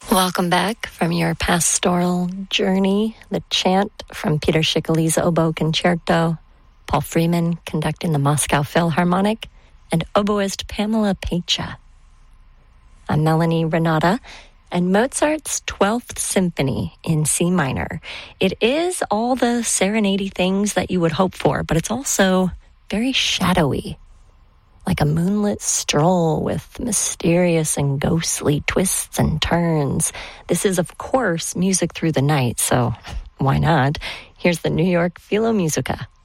Welcome back from your pastoral journey. The chant from Peter Schickele's Oboe Concerto, Paul Freeman conducting the Moscow Philharmonic, and oboist Pamela Pecha. I'm Melanie Renata, and Mozart's 12th Symphony in C minor. It is all the serenade things that you would hope for, but it's also very shadowy, like a moonlit stroll with mysterious and ghostly twists and turns. This is, of course, music through the night, so why not? Here's the New York Philharmonic.